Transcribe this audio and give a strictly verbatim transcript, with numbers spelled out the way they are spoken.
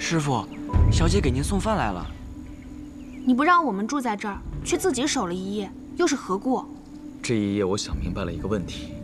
师傅，小姐给您送饭来了。 你不让我们住在这儿，却自己守了一夜，又是何故？ 这一夜，我想明白了一个问题：